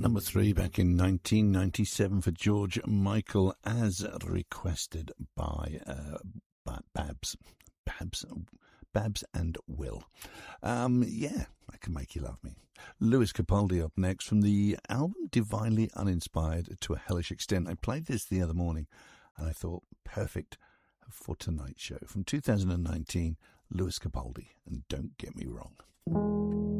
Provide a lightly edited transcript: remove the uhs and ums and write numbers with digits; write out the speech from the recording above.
Number 3 back in 1997 for George Michael, as requested by Babs and Will. Yeah, I Can Make You Love Me. Lewis Capaldi up next from the album Divinely Uninspired to a Hellish Extent. I played this the other morning and I thought, perfect for tonight's show. From 2019, Lewis Capaldi, and Don't Get Me Wrong.